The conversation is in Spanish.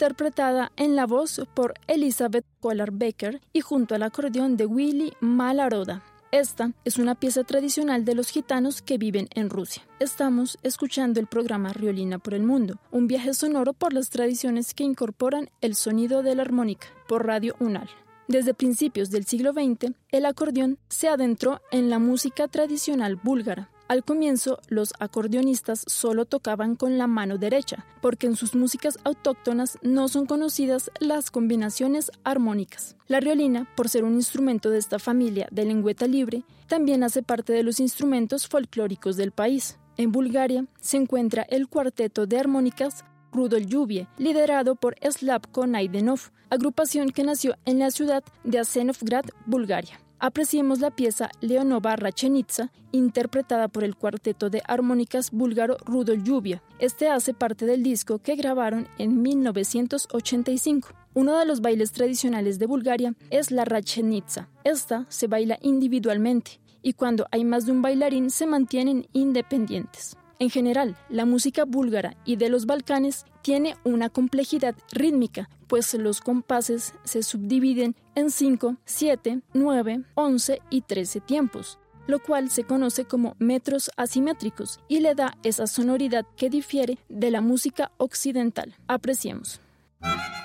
interpretada en la voz por Elizabeth Collar-Becker y junto al acordeón de Willy Malaroda. Esta es una pieza tradicional de los gitanos que viven en Rusia. Estamos escuchando el programa Riolina por el Mundo, un viaje sonoro por las tradiciones que incorporan el sonido de la armónica, por Radio UNAL. Desde principios del siglo XX, el acordeón se adentró en la música tradicional búlgara. Al comienzo, los acordeonistas solo tocaban con la mano derecha, porque en sus músicas autóctonas no son conocidas las combinaciones armónicas. La riolina, por ser un instrumento de esta familia de lengüeta libre, también hace parte de los instrumentos folclóricos del país. En Bulgaria se encuentra el cuarteto de armónicas Rudol Lluvie, liderado por Slavko Найденов, agrupación que nació en la ciudad de Asenovgrad, Bulgaria. Apreciemos la pieza Leonova Rachenitsa, interpretada por el cuarteto de armónicas búlgaro Rudol Lluvie. Este hace parte del disco que grabaron en 1985. Uno de los bailes tradicionales de Bulgaria es la Rachenitsa. Esta se baila individualmente y cuando hay más de un bailarín se mantienen independientes. En general, la música búlgara y de los Balcanes tiene una complejidad rítmica, pues los compases se subdividen en 5, 7, 9, 11 y 13 tiempos, lo cual se conoce como metros asimétricos y le da esa sonoridad que difiere de la música occidental. Apreciemos.